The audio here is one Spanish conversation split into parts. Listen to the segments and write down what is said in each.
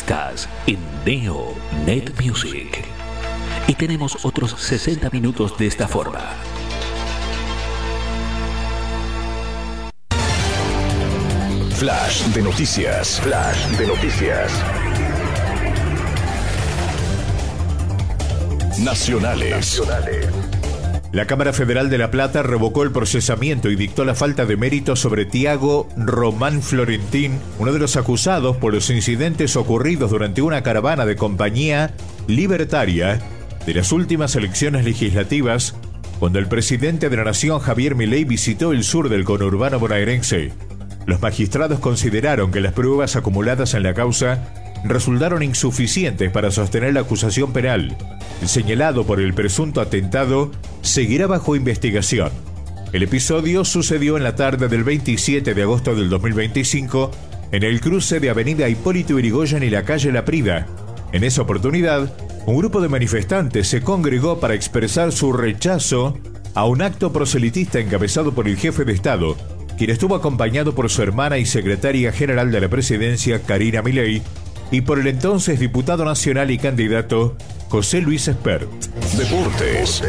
Estás en Neo Net Music. Y tenemos otros 60 minutos de esta forma. Flash de noticias. Flash de noticias. Nacionales. La Cámara Federal de La Plata revocó el procesamiento y dictó la falta de mérito sobre Tiago Román Florentín, uno de los acusados por los incidentes ocurridos durante una caravana de Compañía Libertaria de las últimas elecciones legislativas, cuando el presidente de la Nación, Javier Milei, visitó el sur del conurbano bonaerense. Los magistrados consideraron que las pruebas acumuladas en la causa resultaron insuficientes para sostener la acusación penal. El señalado por el presunto atentado seguirá bajo investigación. El episodio sucedió en la tarde del 27 de agosto del 2025 en el cruce de Avenida Hipólito Yrigoyen y la calle La Prida. En esa oportunidad, un grupo de manifestantes se congregó para expresar su rechazo a un acto proselitista encabezado por el jefe de Estado, quien estuvo acompañado por su hermana y secretaria general de la presidencia, Karina Milei, y por el entonces diputado nacional y candidato José Luis Espert. Deportes.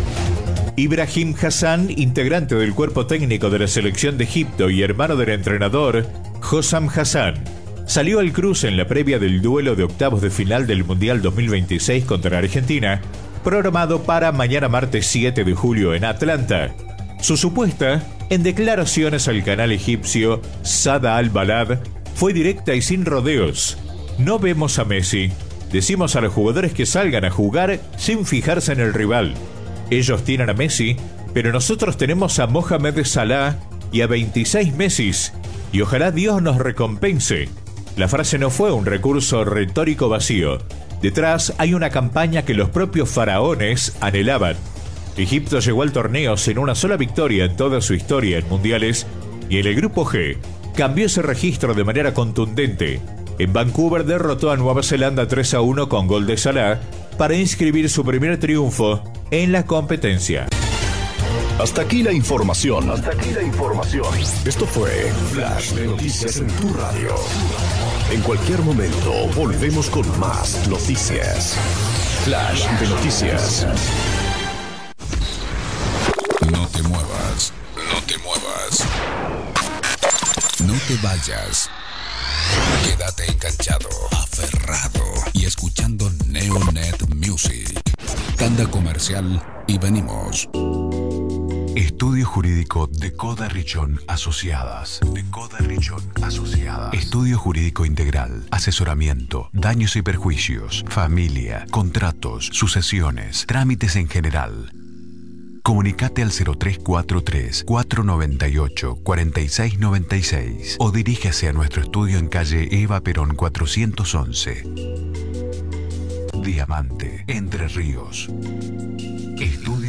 Ibrahim Hassan, integrante del cuerpo técnico de la selección de Egipto y hermano del entrenador Hossam Hassan, salió al cruce en la previa del duelo de octavos de final del Mundial 2026 contra Argentina, programado para mañana martes 7 de julio en Atlanta. Su supuesta, en declaraciones al canal egipcio Sada Al-Balad, fue directa y sin rodeos. No vemos a Messi. Decimos a los jugadores que salgan a jugar sin fijarse en el rival. Ellos tienen a Messi, pero nosotros tenemos a Mohamed Salah y a 26 Messis, y ojalá Dios nos recompense. La frase no fue un recurso retórico vacío. Detrás hay una campaña que los propios faraones anhelaban. Egipto llegó al torneo sin una sola victoria en toda su historia en mundiales, y en el grupo G cambió ese registro de manera contundente. En Vancouver derrotó a Nueva Zelanda 3-1 con gol de Salah para inscribir su primer triunfo en la competencia. Hasta aquí la información. Esto fue Flash de Noticias en tu radio. En cualquier momento volvemos con más noticias. Flash de Noticias. No te muevas. No te vayas. Quédate enganchado, aferrado y escuchando Neonet Music. Tanda comercial y venimos. Estudio Jurídico de Coda Richón Asociadas. Estudio Jurídico Integral, asesoramiento, daños y perjuicios, familia, contratos, sucesiones, trámites en general. Comunicate al 0343-498-4696 o dirígase a nuestro estudio en calle Eva Perón 411. Diamante, Entre Ríos. Estudio